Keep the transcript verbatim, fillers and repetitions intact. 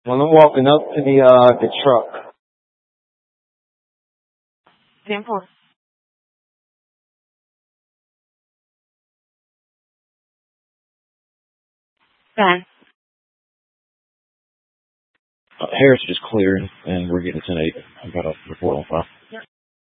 When I'm walking up to the uh the truck. ten four. Ten. Uh, Harris just cleared, and we're getting ten eight. I've got a report on file.